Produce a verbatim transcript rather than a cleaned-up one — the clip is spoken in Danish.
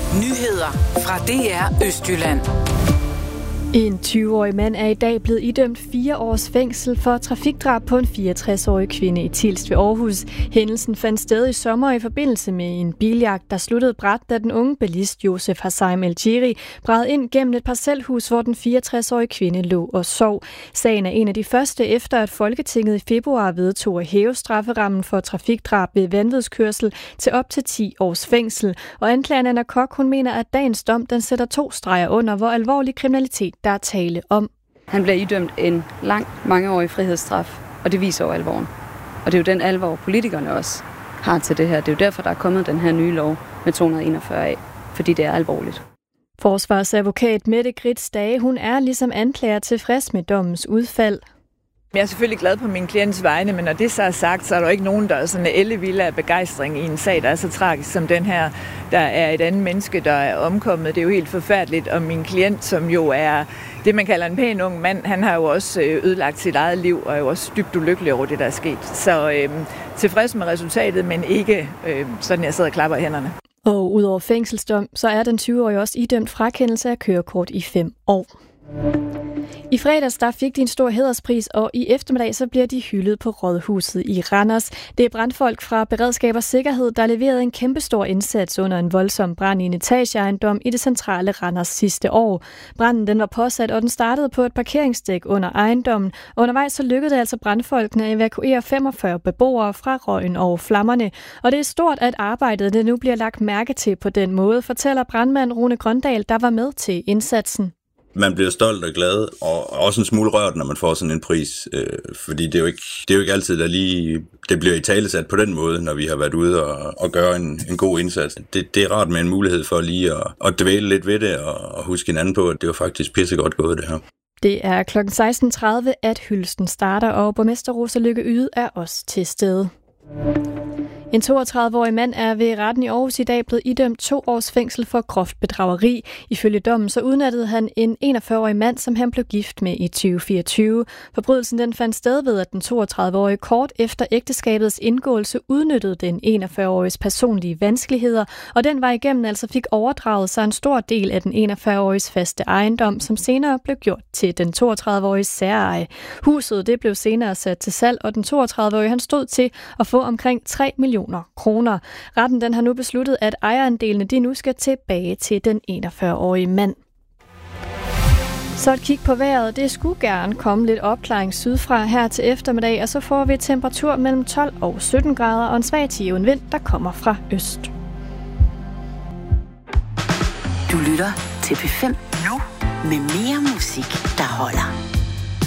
Nyheder fra D R Østjylland. En tyve-årig mand er i dag blevet idømt fire års fængsel for trafikdrab på en fireogtres-årig kvinde i Tilst ved Aarhus. Hændelsen fandt sted i sommer i forbindelse med en biljagt, der sluttede brat, da den unge bilist Josef Hassaim El-Jiri bragede ind gennem et parcelhus, hvor den fireogtres-årige kvinde lå og sov. Sagen er en af de første efter, at Folketinget i februar vedtog at hæve strafferammen for trafikdrab ved vanvidskørsel til op til ti års fængsel. Og anklageren Anna Kok, hun mener, at dagens dom den sætter to streger under, hvor alvorlig kriminalitet der er tale om. Han bliver idømt en lang, mangeårig frihedsstraf, og det viser jo alvoren. Og det er jo den alvor, politikerne også har til det her. Det er jo derfor, der er kommet den her nye lov med to hundrede og enogfyrre A, fordi det er alvorligt. Forsvarsadvokat Mette Grits Dage, hun er ligesom anklager tilfreds med dommens udfald. Jeg er selvfølgelig glad på min klients vegne, men når det så er sagt, så er der ikke nogen, der er sådan ellevilde af begejstring i en sag, der er så tragisk som den her. Der er et andet menneske, der er omkommet. Det er jo helt forfærdeligt, og min klient, som jo er det, man kalder en pæn ung mand, han har jo også ødelagt sit eget liv, og er jo også dybt ulykkelig over det, der er sket. Så øh, tilfreds med resultatet, men ikke øh, sådan, jeg sidder og klapper i hænderne. Og udover fængselsdom, så er den tyve-årige også idømt frakendelse af kørekort i fem år. I fredags der fik de en stor hæderspris, og i eftermiddag så bliver de hyldet på Rådhuset i Randers. Det er brandfolk fra Beredskab og Sikkerhed, der leverede en kæmpestor indsats under en voldsom brand i en etageejendom i det centrale Randers sidste år. Branden den var påsat, og den startede på et parkeringsdæk under ejendommen. Undervejs så lykkedes det altså brandfolkene at evakuere femogfyrre beboere fra røgen og flammerne. Og det er stort, at arbejdet det nu bliver lagt mærke til på den måde, fortæller brandmand Rune Grøndal, der var med til indsatsen. Man bliver stolt og glad, og også en smule rørt, når man får sådan en pris, øh, fordi det er, jo ikke, det er jo ikke altid, der lige det bliver italesat på den måde, når vi har været ude og, og gøre en, en god indsats. Det, det er rart med en mulighed for lige at, at dvæle lidt ved det, og, og huske hinanden på, at det var faktisk pissegodt gået, det her. Det er klokken seksten tredive, at hylsten starter, og borgmester Rosa Lykke Yde er også til stede. En toogtredive-årig mand er ved retten i Aarhus i dag blevet idømt to års fængsel for groft bedrageri. Ifølge dommen så udnattede han en enogfyrre-årig mand, som han blev gift med i tyve fireogtyve. Forbrydelsen den fandt sted ved, at den toogtredive-årige kort efter ægteskabets indgåelse udnyttede den enogfyrre-åriges personlige vanskeligheder, og den var igennem altså fik overdraget sig en stor del af den enogfyrre-åriges faste ejendom, som senere blev gjort til den toogtredive-åriges særeje. Huset det blev senere sat til salg, og den toogtredive-årige han stod til at få omkring tre millioner kroner. Retten den har nu besluttet, at ejerandelene de nu skal tilbage til den enogfyrre-årige mand. Så et kig på vejret. Det skulle gerne komme lidt opklaring sydfra her til eftermiddag, og så får vi temperatur mellem tolv og sytten grader og en svag til jævn vind, der kommer fra øst. Du lytter til P fem nu med mere musik, der holder.